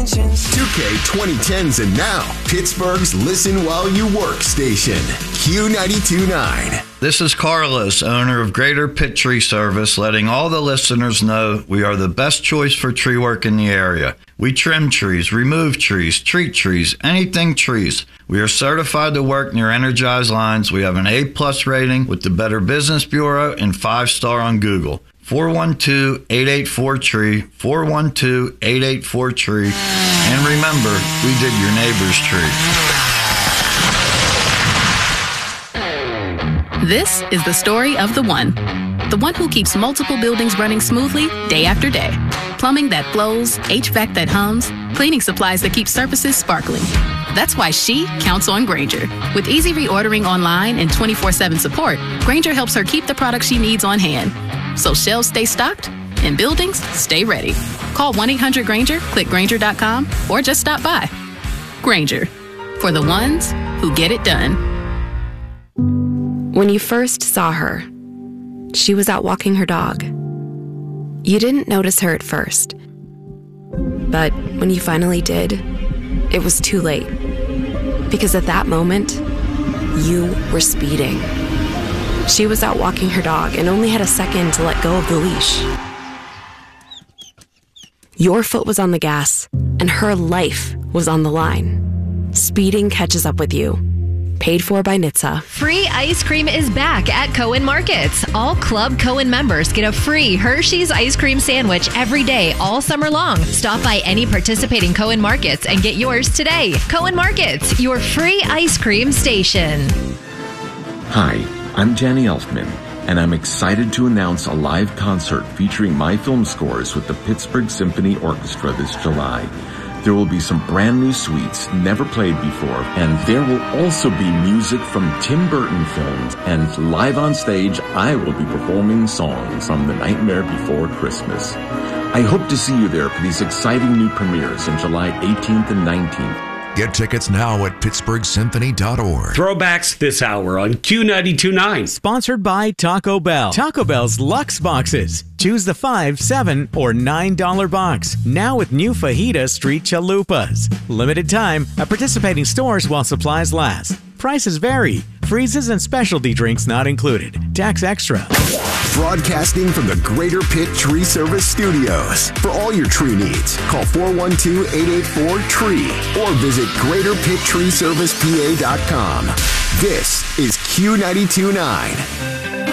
intentions. 2K 2010s and now, Pittsburgh's Listen While You Work station, Q92.9. This is Carlos, owner of Greater Pitt Tree Service, letting all the listeners know we are the best choice for tree work in the area. We trim trees, remove trees, treat trees, anything trees. We are certified to work near energized lines. We have an A+ rating with the Better Business Bureau and 5-star on Google. 412-884-TREE, 412-884-TREE. And remember, we did your neighbor's tree. This is the story of the one who keeps multiple buildings running smoothly day after day. Plumbing that flows, HVAC that hums, cleaning supplies that keep surfaces sparkling. That's why she counts on Grainger. With easy reordering online and 24/7 support, Grainger helps her keep the products she needs on hand. So shelves stay stocked and buildings stay ready. Call 1-800-GRAINGER, click Grainger.com, or just stop by. Grainger, for the ones who get it done. When you first saw her, she was out walking her dog. You didn't notice her at first. But when you finally did, it was too late. Because at that moment, you were speeding. She was out walking her dog and only had a second to let go of the leash. Your foot was on the gas, and her life was on the line. Speeding catches up with you. Paid for by NHTSA. Free ice cream is back at Cohen Markets. All Club Cohen members get a free Hershey's ice cream sandwich every day, all summer long. Stop by any participating Cohen Markets and get yours today. Cohen Markets, your free ice cream station. Hi, I'm Danny Elfman, and I'm excited to announce a live concert featuring my film scores with the Pittsburgh Symphony Orchestra this July. There will be some brand new suites never played before, and there will also be music from Tim Burton films. And live on stage, I will be performing songs from The Nightmare Before Christmas. I hope to see you there for these exciting new premieres on July 18th and 19th. Get tickets now at PittsburghSymphony.org. Throwbacks this hour on Q92.9. Sponsored by Taco Bell. Taco Bell's Luxe Boxes. Choose the $5, $7, or $9 box. Now with new Fajita Street Chalupas. Limited time at participating stores while supplies last. Prices vary. Freezes and specialty drinks not included. Tax extra. Broadcasting from the Greater Pitt Tree Service Studios. For all your tree needs, call 412-884-TREE or visit GreaterPittTreeServicePA.com. This is Q92.9.